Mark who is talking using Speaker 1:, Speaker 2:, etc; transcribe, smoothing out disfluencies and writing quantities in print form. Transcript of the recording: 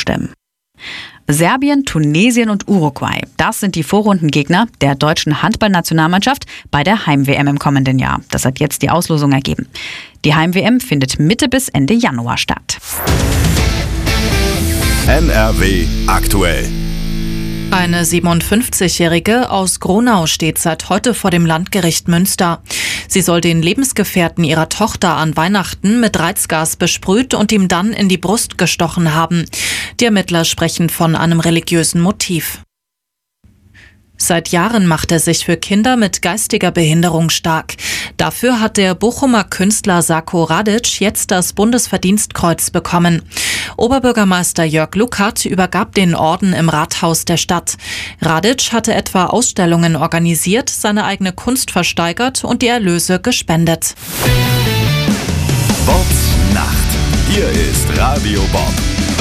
Speaker 1: zustimmen. Serbien, Tunesien und Uruguay, das sind die Vorrundengegner der deutschen Handballnationalmannschaft bei der Heim-WM im kommenden Jahr. Das hat jetzt die Auslosung ergeben. Die Heim-WM findet Mitte bis Ende Januar statt.
Speaker 2: NRW aktuell.
Speaker 3: Eine 57-Jährige aus Gronau steht seit heute vor dem Landgericht Münster. Sie soll den Lebensgefährten ihrer Tochter an Weihnachten mit Reizgas besprüht und ihm dann in die Brust gestochen haben. Die Ermittler sprechen von einem religiösen Motiv. Seit Jahren macht er sich für Kinder mit geistiger Behinderung stark. Dafür hat der Bochumer Künstler Sako Radić jetzt das Bundesverdienstkreuz bekommen. Oberbürgermeister Jörg Luckert übergab den Orden im Rathaus der Stadt. Radić hatte etwa Ausstellungen organisiert, seine eigene Kunst versteigert und die Erlöse gespendet.
Speaker 2: Bobs Nacht. Hier ist Radio Bob.